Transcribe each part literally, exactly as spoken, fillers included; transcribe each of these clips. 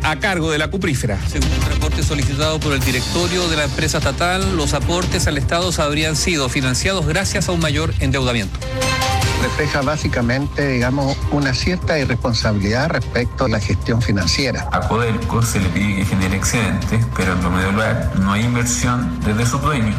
a cargo de la cuprífera. Según un reporte solicitado por el directorio de la empresa estatal, los aportes al Estado habrían sido financiados gracias a un mayor endeudamiento. Refleja básicamente, digamos, una cierta irresponsabilidad respecto a la gestión financiera. A Codelco se le pide que genere excedentes, pero en lo medular no hay inversión desde sus dueños.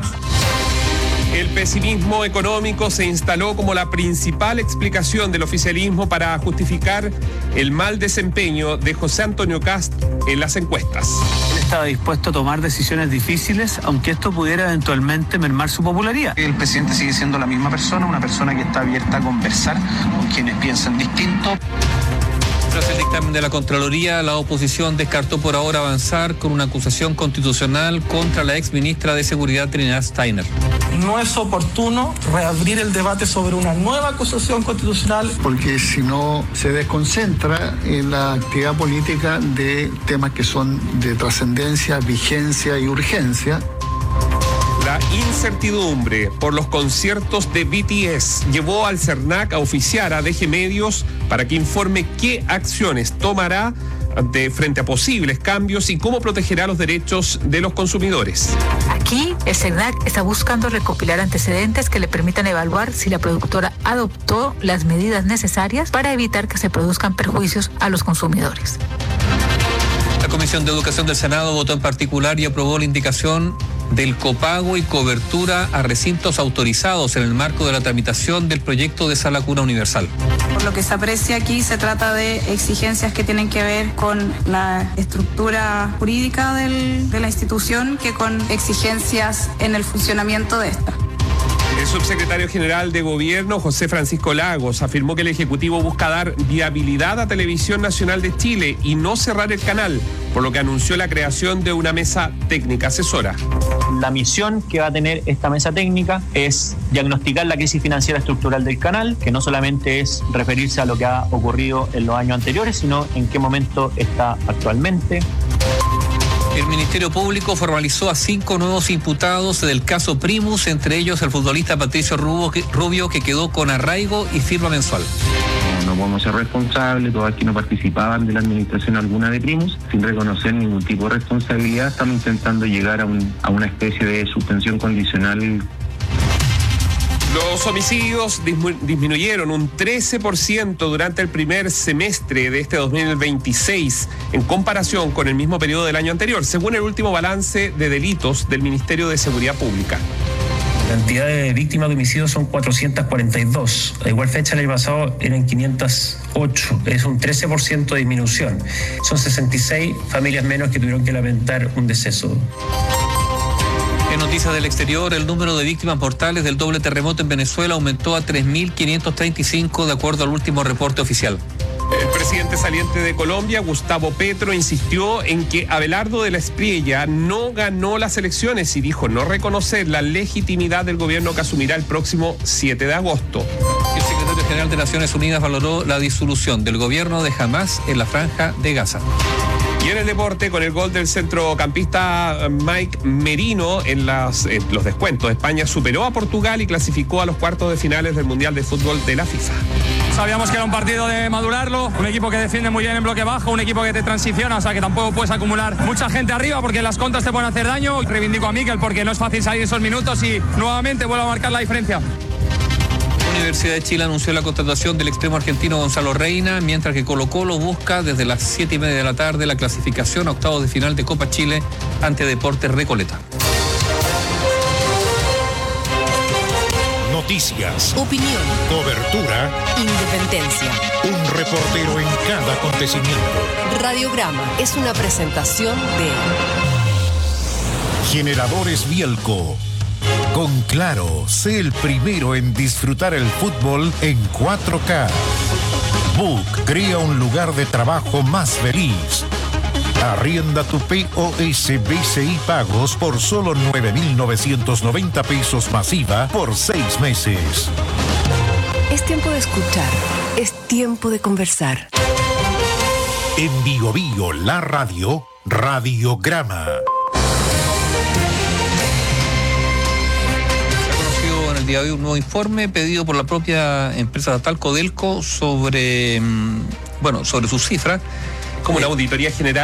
El pesimismo económico se instaló como la principal explicación del oficialismo para justificar el mal desempeño de José Antonio Kast en las encuestas. Él estaba dispuesto a tomar decisiones difíciles, aunque esto pudiera eventualmente mermar su popularidad. El presidente sigue siendo la misma persona, una persona que está abierta a conversar con quienes piensan distinto. Tras el dictamen de la Contraloría, la oposición descartó por ahora avanzar con una acusación constitucional contra la exministra de Seguridad Trinidad Steiner. No es oportuno reabrir el debate sobre una nueva acusación constitucional. Porque si no se desconcentra en la actividad política de temas que son de trascendencia, vigencia y urgencia. La incertidumbre por los conciertos de B T S llevó al CERNAC a oficiar a D G Medios para que informe qué acciones tomará de frente a posibles cambios y cómo protegerá los derechos de los consumidores. Aquí, el CERNAC está buscando recopilar antecedentes que le permitan evaluar si la productora adoptó las medidas necesarias para evitar que se produzcan perjuicios a los consumidores. La Comisión de Educación del Senado votó en particular y aprobó la indicación del copago y cobertura a recintos autorizados en el marco de la tramitación del proyecto de Sala Cuna Universal. Por lo que se aprecia aquí, se trata de exigencias que tienen que ver con la estructura jurídica del, de la institución que con exigencias en el funcionamiento de esta. El subsecretario general de Gobierno, José Francisco Lagos, afirmó que el Ejecutivo busca dar viabilidad a Televisión Nacional de Chile y no cerrar el canal, por lo que anunció la creación de una mesa técnica asesora. La misión que va a tener esta mesa técnica es diagnosticar la crisis financiera estructural del canal, que no solamente es referirse a lo que ha ocurrido en los años anteriores, sino en qué momento está actualmente. El Ministerio Público formalizó a cinco nuevos imputados del caso Primus, entre ellos el futbolista Patricio Rubio, que quedó con arraigo y firma mensual. No podemos ser responsables, todos aquí no participaban de la administración alguna de Primus, sin reconocer ningún tipo de responsabilidad. Estamos intentando llegar a, un, a una especie de suspensión condicional. Los homicidios dismu- disminuyeron un trece por ciento durante el primer semestre de este dos mil veintiséis en comparación con el mismo periodo del año anterior, según el último balance de delitos del Ministerio de Seguridad Pública. La cantidad de víctimas de homicidios son cuatrocientas cuarenta y dos. A igual fecha el año pasado eran quinientas ocho. Es un trece por ciento de disminución. Son sesenta y seis familias menos que tuvieron que lamentar un deceso. En noticias del exterior, el número de víctimas mortales del doble terremoto en Venezuela aumentó a tres mil quinientos treinta y cinco de acuerdo al último reporte oficial. El presidente saliente de Colombia, Gustavo Petro, insistió en que Abelardo de la Espriella no ganó las elecciones y dijo no reconocer la legitimidad del gobierno que asumirá el próximo siete de agosto. El secretario general de Naciones Unidas valoró la disolución del gobierno de Hamás en la franja de Gaza. Y en el deporte, con el gol del centrocampista Mike Merino en, las, en los descuentos, España superó a Portugal y clasificó a los cuartos de finales del Mundial de Fútbol de la FIFA. Sabíamos que era un partido de madurarlo, un equipo que defiende muy bien en bloque bajo, un equipo que te transiciona, o sea que tampoco puedes acumular mucha gente arriba porque las contras te pueden hacer daño. Reivindico a Mikel porque no es fácil salir esos minutos y nuevamente vuelvo a marcar la diferencia. La Universidad de Chile anunció la contratación del extremo argentino Gonzalo Reina, mientras que Colo-Colo busca desde las siete y media de la tarde la clasificación a octavos de final de Copa Chile ante Deportes Recoleta. Noticias, opinión, cobertura, independencia. Un reportero en cada acontecimiento. Radiograma es una presentación de Generadores Bielco. Con Claro, sé el primero en disfrutar el fútbol en cuatro K. Book crea un lugar de trabajo más feliz. Arrienda tu P O S B C I Pagos por solo nueve mil novecientos noventa pesos masiva por seis meses. Es tiempo de escuchar, es tiempo de conversar. En Bio Bio, la radio, Radiograma. Día de hoy un nuevo informe pedido por la propia empresa estatal Codelco sobre, bueno, sobre sus cifras. Como la Auditoría General